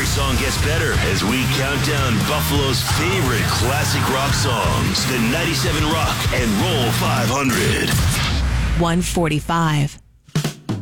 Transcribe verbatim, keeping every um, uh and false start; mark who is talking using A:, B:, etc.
A: song gets better as we count down Buffalo's favorite classic rock songs, the ninety-seven Rock and Roll five hundred.
B: one forty-five.